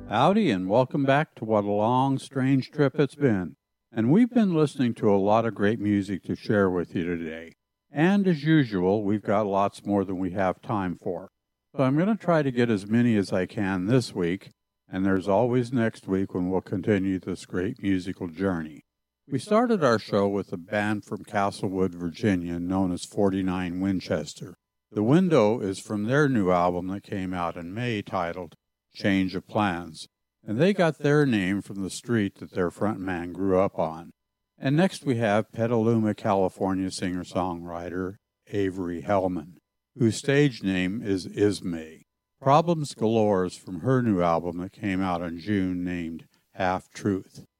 Howdy, and welcome back to What a Long, Strange Trip It's Been. And we've been listening to a lot of great music to share with you today. And as usual, we've got lots more than we have time for. So I'm going to try to get as many as I can this week, and there's always next week when we'll continue this great musical journey. We started our show with a band from Castlewood, Virginia, known as 49 Winchester. The Window is from their new album that came out in May titled Change of Plans, and they got their name from the street that their frontman grew up on. And next we have Petaluma, California singer-songwriter Avery Hellman, whose stage name is Ismay. Problems Galore is from her new album that came out in June named Half Truth.